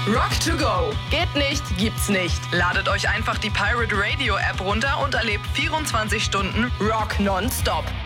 Rock to go. Geht nicht, gibt's nicht. Ladet euch einfach die Pirate Radio App runter und erlebt 24 Stunden Rock nonstop.